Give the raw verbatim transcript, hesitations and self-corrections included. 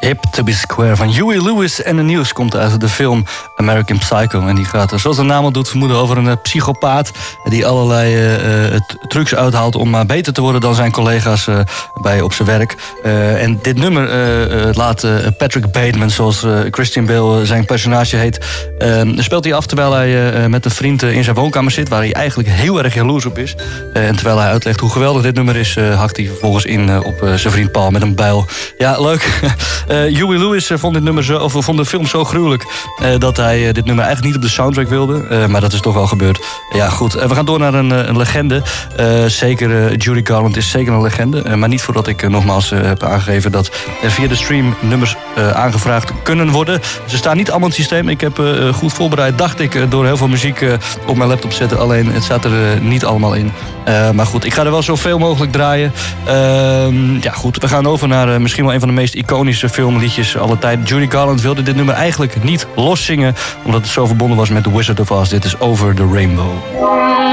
Hip to be Square van Huey Lewis en de nieuws komt uit de film American Psycho. En die gaat, zoals de naam al doet, vermoeden over een uh, psychopaat die allerlei uh, uh, trucs uithaalt om maar beter te worden dan zijn collega's uh, bij op zijn werk. Uh, en dit nummer uh, uh, laat uh, Patrick Bateman, zoals uh, Christian Bale uh, zijn personage heet, uh, speelt hij af terwijl hij uh, met een vriend uh, in zijn woonkamer zit, waar hij eigenlijk heel erg jaloers op is. Uh, en terwijl hij uitlegt hoe geweldig dit nummer is, uh, hakt hij vervolgens in uh, op uh, zijn vriend Paul met een bijl. Ja, leuk. Uh, Huey Lewis uh, vond, dit nummer zo, of vond de film zo gruwelijk uh, dat hij uh, dit nummer eigenlijk niet op de soundtrack wilde. Uh, maar dat is toch wel gebeurd. Uh, ja, goed. Uh, we gaan door naar een, uh, een legende. Uh, zeker, uh, Judy Garland is zeker een legende. Uh, maar niet voordat ik uh, nogmaals uh, heb aangegeven dat er via de stream nummers uh, aangevraagd kunnen worden. Ze staan niet allemaal in het systeem. Ik heb uh, goed voorbereid, dacht ik, uh, door heel veel muziek uh, op mijn laptop te zetten. Alleen, het staat er uh, niet allemaal in. Uh, maar goed, ik ga er wel zoveel mogelijk draaien. Uh, ja, goed. We gaan over naar uh, misschien wel een van de meest iconische filmliedjes aller tijden. Judy Garland wilde dit nummer eigenlijk niet loszingen, omdat het zo verbonden was met The Wizard of Oz. Dit is Over the Rainbow.